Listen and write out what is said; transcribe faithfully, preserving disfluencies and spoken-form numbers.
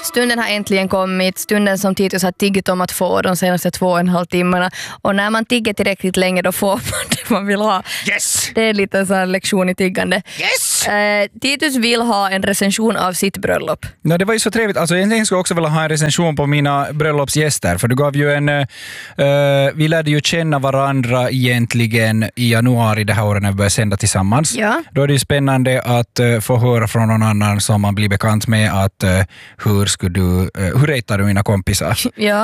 Stunden har äntligen kommit. Stunden som Titus har tiggit om att få de senaste två och en halv timmarna. Och när man tigger tillräckligt länge då får man det man vill ha. Yes! Det är lite så här lektion i tiggande. Yes! Eh, Titus vill ha en recension av sitt bröllop. Ja, det var ju så trevligt. Alltså, egentligen skulle jag också vilja ha en recension på mina bröllopsgäster. För du gav ju en... Uh, vi lärde ju känna varandra egentligen i januari det här året när vi började sända tillsammans. Ja. Då är det ju spännande att uh, få höra från någon annan som man blir bekant med att uh, hur skulle du... Uh, hur ratear du mina kompisar? Ja.